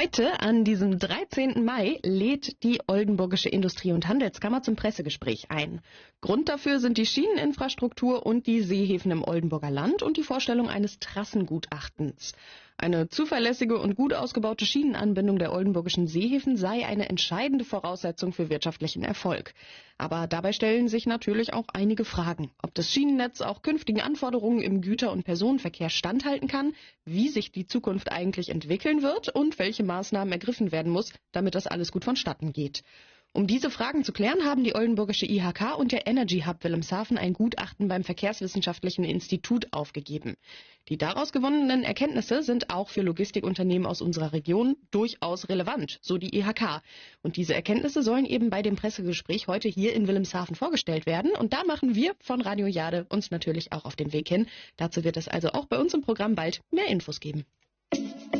Heute, an diesem 13. Mai, lädt die Oldenburgische Industrie- und Handelskammer zum Pressegespräch ein. Grund dafür sind die Schieneninfrastruktur und die Seehäfen im Oldenburger Land und die Vorstellung eines Trassengutachtens. Eine zuverlässige und gut ausgebaute Schienenanbindung der oldenburgischen Seehäfen sei eine entscheidende Voraussetzung für wirtschaftlichen Erfolg. Aber dabei stellen sich natürlich auch einige Fragen. Ob das Schienennetz auch künftigen Anforderungen im Güter- und Personenverkehr standhalten kann, wie sich die Zukunft eigentlich entwickeln wird und welche Maßnahmen ergriffen werden muss, damit das alles gut vonstatten geht. Um diese Fragen zu klären, haben die Oldenburgische IHK und der Energy Hub Wilhelmshaven ein Gutachten beim Verkehrswissenschaftlichen Institut aufgegeben. Die daraus gewonnenen Erkenntnisse sind auch für Logistikunternehmen aus unserer Region durchaus relevant, so die IHK. Und diese Erkenntnisse sollen eben bei dem Pressegespräch heute hier in Wilhelmshaven vorgestellt werden. Und da machen wir von Radio Jade uns natürlich auch auf den Weg hin. Dazu wird es also auch bei uns im Programm bald mehr Infos geben.